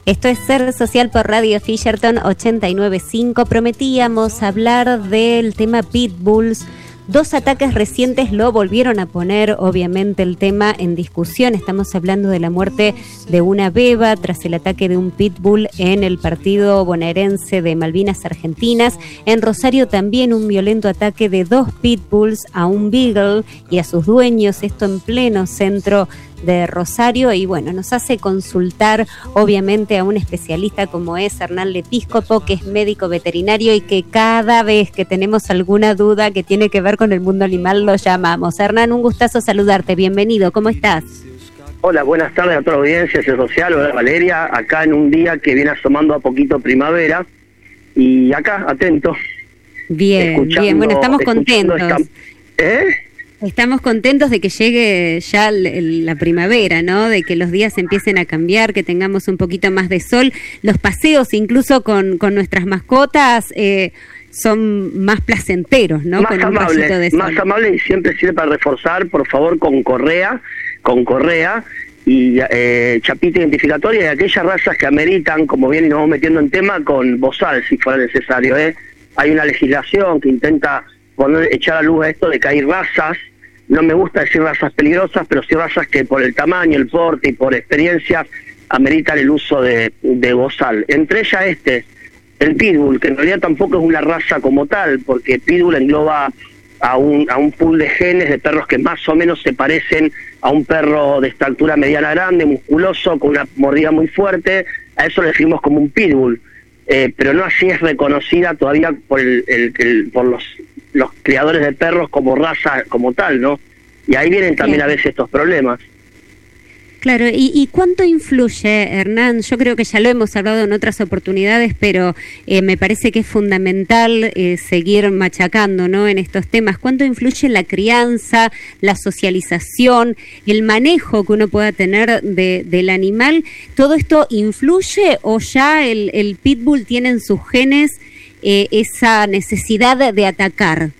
Esto es Ser Social por Radio Fisherton 89.5. Prometíamos hablar del tema Pitbulls. 2 ataques recientes lo volvieron a poner, obviamente, el tema en discusión. Estamos hablando de la muerte de una beba tras el ataque de un pitbull en el partido bonaerense de Malvinas Argentinas. En Rosario también un violento ataque de 2 pitbulls a un beagle y a sus dueños, esto en pleno centro de Rosario, y bueno, nos hace consultar obviamente a un especialista como es Hernán Lepiscopo, que es médico veterinario y que cada vez que tenemos alguna duda que tiene que ver con el mundo animal lo llamamos. Hernán, un gustazo saludarte, bienvenido, ¿cómo estás? Hola, buenas tardes a toda la audiencia, Ser Social, hola Valeria, acá en un día que viene asomando a poquito primavera y acá, atento. Bien, bueno, estamos contentos. Estamos contentos de que llegue ya la primavera, ¿no? De que los días empiecen a cambiar, que tengamos un poquito más de sol. Los paseos, incluso con nuestras mascotas, son más placenteros, ¿no? Más amables, más amables, y siempre sirve para reforzar, por favor, con correa y chapita identificatoria, y aquellas razas que ameritan, como bien y nos vamos metiendo en tema, con bozal, si fuera necesario, ¿eh? Hay una legislación que intenta echar a luz a esto de que hay razas, no me gusta decir razas peligrosas, pero sí razas que por el tamaño, el porte y por experiencias ameritan el uso de bozal. Entre ellas el pitbull, que en realidad tampoco es una raza como tal, porque pitbull engloba a un pool de genes de perros que más o menos se parecen a un perro de estatura mediana grande, musculoso, con una mordida muy fuerte. A eso le decimos como un pitbull, pero no así es reconocida todavía por por los criadores de perros como raza como tal, ¿no? Y ahí vienen también a veces estos problemas. Claro, ¿y cuánto influye, Hernán? Yo creo que ya lo hemos hablado en otras oportunidades, pero me parece que es fundamental seguir machacando, ¿no?, en estos temas. ¿Cuánto influye la crianza, la socialización, el manejo que uno pueda tener del animal? ¿Todo esto influye o ya el pitbull tiene en sus genes esa necesidad de atacar?